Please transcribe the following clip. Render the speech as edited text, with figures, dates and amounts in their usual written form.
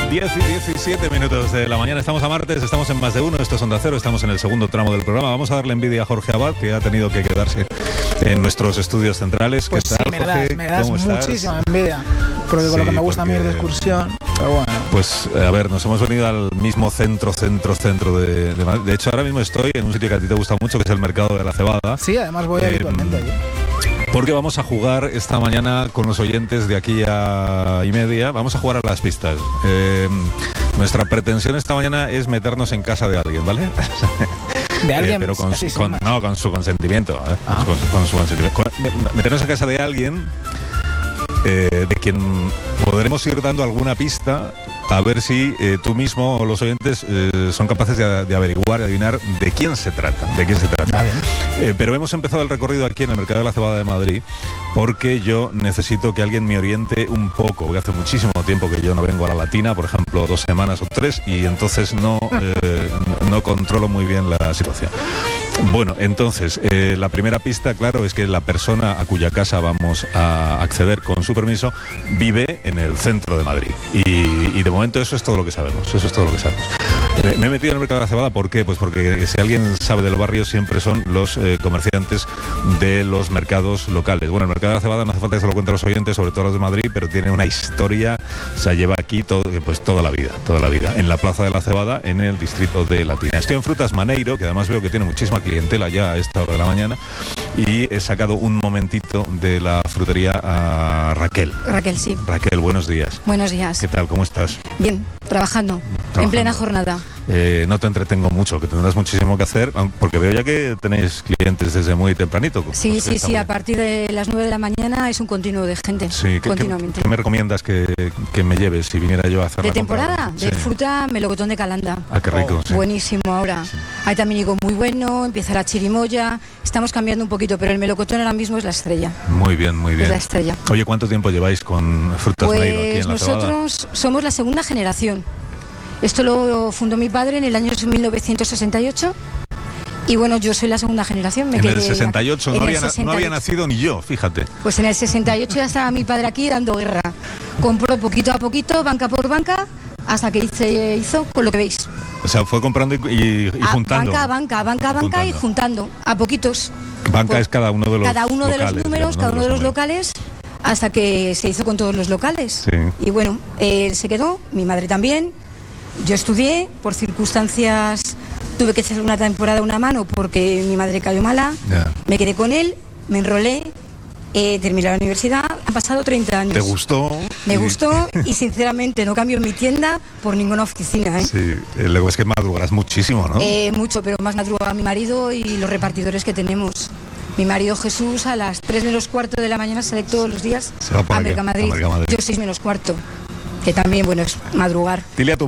10 y 17 minutos de la mañana, estamos a martes, estamos en Más de Uno, esto es Onda Cero, estamos en el segundo tramo del programa. Vamos a darle envidia a Jorge Abad, que ha tenido que quedarse en nuestros estudios centrales. Pues ¿Qué tal, sí, me das muchísima envidia, porque con lo que me gusta a mí ir de excursión, pero bueno. Pues a ver, nos hemos venido al mismo centro de Madrid. De hecho, ahora mismo estoy en un sitio que a ti te gusta mucho, que es el Mercado de la Cebada. Sí, además voy habitualmente allí. Porque vamos a jugar esta mañana con los oyentes de aquí a y media. Vamos a jugar a las pistas. Nuestra pretensión esta mañana es meternos en casa de alguien, ¿vale? ¿De alguien? Pero con su consentimiento. Con su consentimiento. Meternos en casa de alguien de quien podremos ir dando alguna pista, a ver si tú mismo o los oyentes son capaces de averiguar, de adivinar de quién se trata. Pero hemos empezado el recorrido aquí en el Mercado de la Cebada de Madrid porque yo necesito que alguien me oriente un poco, porque hace muchísimo tiempo que yo no vengo a la Latina, por ejemplo 2 semanas o 3, y entonces no controlo muy bien la situación. Bueno, entonces, la primera pista, claro, es que la persona a cuya casa vamos a acceder con su permiso vive en el centro de Madrid. Y de momento eso es todo lo que sabemos. Me he metido en el Mercado de la Cebada, ¿por qué? Pues porque si alguien sabe del barrio siempre son los comerciantes de los mercados locales. Bueno, el Mercado de la Cebada no hace falta que se lo cuenten los oyentes, sobre todo los de Madrid, pero tiene una historia, se lleva aquí toda la vida, en la Plaza de la Cebada, en el distrito de Latina. Estoy en Frutas Maneiro, que además veo que tiene muchísima clientela ya a esta hora de la mañana, y he sacado un momentito de la frutería a Raquel. Raquel, sí. Raquel, buenos días. Buenos días. ¿Qué tal? ¿Cómo estás? Bien, trabajando. En plena jornada. No te entretengo mucho, que tendrás muchísimo que hacer, porque veo ya que tenéis clientes desde muy tempranito. Sí, a partir de las 9 de la mañana es un continuo de gente, sí, continuamente. ¿Qué me recomiendas que me lleves si viniera yo a hacer ¿De la temporada? Compra? De fruta, melocotón de Calanda. Ah, qué rico. Sí. Buenísimo ahora. Sí. Hay también higo muy bueno, empieza la chirimoya, estamos cambiando un poquito, pero el melocotón ahora mismo es la estrella. Muy bien. Es la estrella. Oye, ¿cuánto tiempo lleváis con Frutas Maneiro aquí en la Cebada? Nosotros somos la segunda generación. Esto lo fundó mi padre en el año 1968 y bueno, yo soy la segunda generación. En el 68 no había nacido ni yo, fíjate. Pues en el 68 ya estaba mi padre aquí dando guerra. Compró poquito a poquito, banca por banca, hasta que hizo con lo que veis. O sea, fue comprando y juntando. Banca y juntando, a poquitos. Banca es cada uno de los locales. Cada uno de los locales, hasta que se hizo con todos los locales. Sí. Y bueno, él se quedó, mi madre también. Yo estudié, por circunstancias tuve que hacer una temporada una mano porque mi madre cayó mala, Me quedé con él, me enrolé, terminé la universidad, han pasado 30 años. ¿Te gustó? Me gustó y sinceramente no cambio mi tienda por ninguna oficina. Sí, luego es que madrugarás muchísimo, ¿no? Mucho, pero más madruga mi marido y los repartidores que tenemos. Mi marido Jesús a las 3 menos cuarto de la mañana sale todos los días a Mercamadrid. Yo 6 menos cuarto. Que también, bueno, es madrugar. Dile a tu